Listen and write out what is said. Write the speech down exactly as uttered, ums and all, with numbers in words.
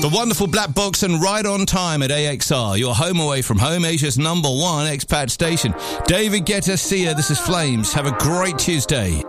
The wonderful Black Box and Right on Time at A X R, your home away from home, Asia's number one expat station. David Guetta, Sia, this is Flames. Have a great Tuesday.